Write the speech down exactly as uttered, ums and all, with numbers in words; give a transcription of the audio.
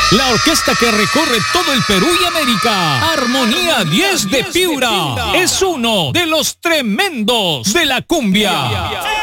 La orquesta que recorre todo el Perú y América, Armonía diez de Piura, es uno de los tremendos de la cumbia.